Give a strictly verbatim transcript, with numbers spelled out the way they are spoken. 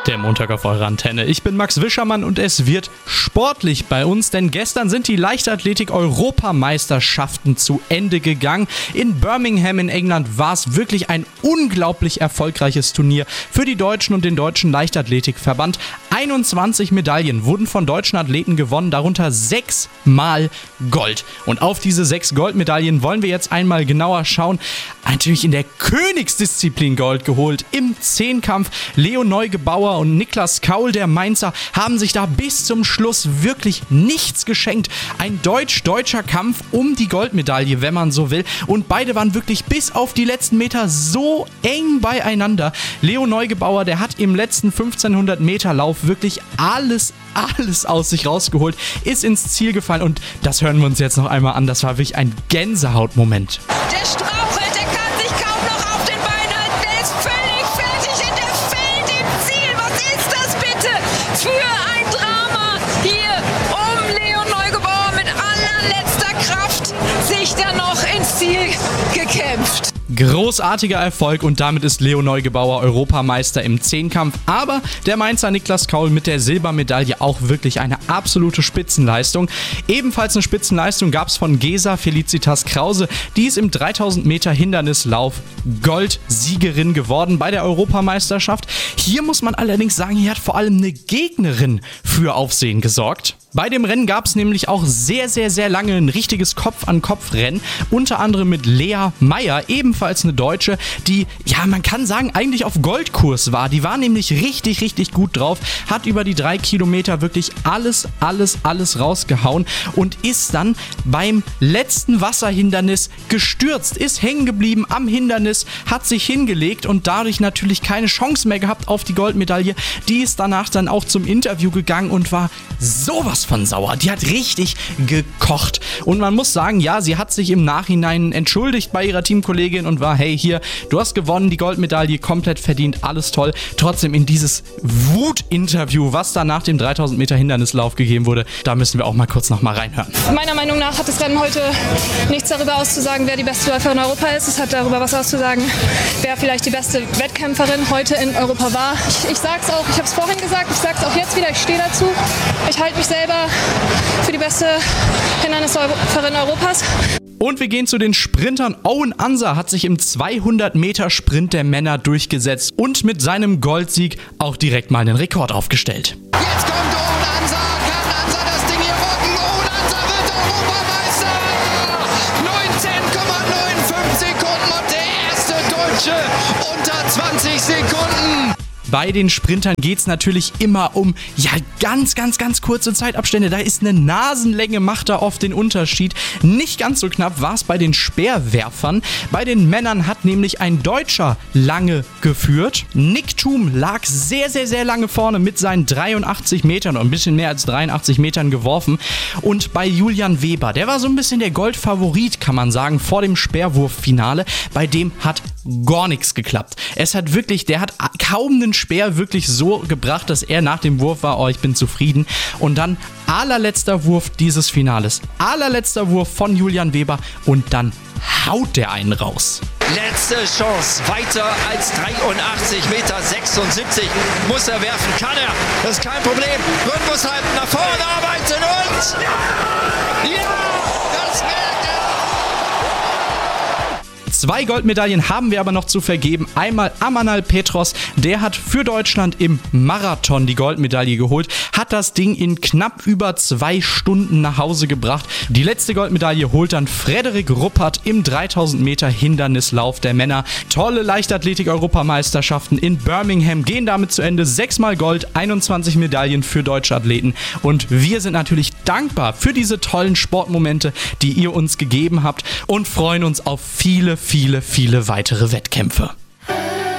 Der Montag auf eurer Antenne. Ich bin Max Wischermann und es wird sportlich bei uns, denn gestern sind die Leichtathletik-Europameisterschaften zu Ende gegangen. In Birmingham in England war es wirklich ein unglaublich erfolgreiches Turnier für die Deutschen und den Deutschen Leichtathletikverband. einundzwanzig Medaillen wurden von deutschen Athleten gewonnen, darunter sechs Mal Gold. Und auf diese sechs Goldmedaillen wollen wir jetzt einmal genauer schauen. Natürlich in der Königsdisziplin Gold geholt im Zehnkampf. Leo Neugebauer und Niklas Kaul, der Mainzer, haben sich da bis zum Schluss wirklich nichts geschenkt. Ein deutsch-deutscher Kampf um die Goldmedaille, wenn man so will. Und beide waren wirklich bis auf die letzten Meter so eng beieinander. Leo Neugebauer, der hat im letzten fünfzehnhundert Meter Lauf wirklich alles, alles aus sich rausgeholt, ist ins Ziel gefallen und das hören wir uns jetzt noch einmal an. Das war wirklich ein Gänsehautmoment. Der strauchelt, der kann sich kaum noch auf den Beinen halten, der ist völlig fertig und der fällt im Ziel. Was ist das bitte für ein Drama hier um Leo Neugebauer mit allerletzter Kraft sich dann noch ins Ziel gekämpft. Großartiger Erfolg und damit ist Leo Neugebauer Europameister im Zehnkampf. Aber der Mainzer Niklas Kaul mit der Silbermedaille auch wirklich eine absolute Spitzenleistung. Ebenfalls eine Spitzenleistung gab es von Gesa Felicitas Krause. Die ist im dreitausend Meter Hindernislauf Goldsiegerin geworden bei der Europameisterschaft. Hier muss man allerdings sagen, hier hat vor allem eine Gegnerin für Aufsehen gesorgt. Bei dem Rennen gab es nämlich auch sehr, sehr, sehr lange ein richtiges Kopf-an-Kopf-Rennen. Unter anderem mit Lea Meyer, ebenfalls eine Deutsche, die, ja, man kann sagen, eigentlich auf Goldkurs war. Die war nämlich richtig, richtig gut drauf, hat über die drei Kilometer wirklich alles, alles, alles rausgehauen und ist dann beim letzten Wasserhindernis gestürzt, ist hängen geblieben am Hindernis, hat sich hingelegt und dadurch natürlich keine Chance mehr gehabt auf die Goldmedaille. Die ist danach dann auch zum Interview gegangen und war sowas von sauer. Die hat richtig gekocht. Und man muss sagen, ja, sie hat sich im Nachhinein entschuldigt bei ihrer Teamkollegin und war, hey, hier, du hast gewonnen, die Goldmedaille komplett verdient, alles toll. Trotzdem in dieses Wut-Interview, was da nach dem dreitausend Meter Hindernislauf gegeben wurde, da müssen wir auch mal kurz noch mal reinhören. Meiner Meinung nach hat das Rennen heute nichts darüber auszusagen, wer die beste Läuferin in Europa ist. Es hat darüber was auszusagen, wer vielleicht die beste Wettkämpferin heute in Europa war. Ich, ich sag's auch, ich habe es vorhin gesagt, ich sag's auch jetzt wieder, ich stehe dazu. Ich halte mich selber für die beste Hindernisläuferin Europas. Und wir gehen zu den Sprintern. Owen Ansa hat sich im zweihundert Meter Sprint der Männer durchgesetzt und mit seinem Goldsieg auch direkt mal einen Rekord aufgestellt. Jetzt kommt Owen Ansa, kann Ansa das Ding hier rocken? Owen Ansa wird Europameister! neunzehn Komma fünfundneunzig Sekunden und der erste Deutsche unter zwanzig Sekunden. Bei den Sprintern geht es natürlich immer um, ja, ganz, ganz, ganz kurze Zeitabstände. Da ist eine Nasenlänge, macht da oft den Unterschied. Nicht ganz so knapp war es bei den Speerwerfern. Bei den Männern hat nämlich ein Deutscher lange geführt. Nick Thum lag sehr, sehr, sehr lange vorne mit seinen dreiundachtzig Metern oder ein bisschen mehr als dreiundachtzig Metern geworfen. Und bei Julian Weber, der war so ein bisschen der Goldfavorit, kann man sagen, vor dem Speerwurffinale. Bei dem hat gar nichts geklappt. Es hat wirklich, der hat kaum einen Speer wirklich so gebracht, dass er nach dem Wurf war, oh, ich bin zufrieden. Und dann allerletzter Wurf dieses Finales. Allerletzter Wurf von Julian Weber und dann haut der einen raus. Letzte Chance, weiter als dreiundachtzig Meter sechsundsiebzig muss er werfen, kann er, das ist kein Problem. Rhythmus halten, nach vorne arbeiten und ja, das wird Zwei Goldmedaillen haben wir aber noch zu vergeben. Einmal Amanal Petros, der hat für Deutschland im Marathon die Goldmedaille geholt, hat das Ding in knapp über zwei Stunden nach Hause gebracht. Die letzte Goldmedaille holt dann Frederik Ruppert im dreitausend Meter Hindernislauf der Männer. Tolle Leichtathletik-Europameisterschaften in Birmingham gehen damit zu Ende. Sechsmal Gold, einundzwanzig Medaillen für deutsche Athleten. Und wir sind natürlich dankbar für diese tollen Sportmomente, die ihr uns gegeben habt und freuen uns auf viele, viele, viele weitere Wettkämpfe.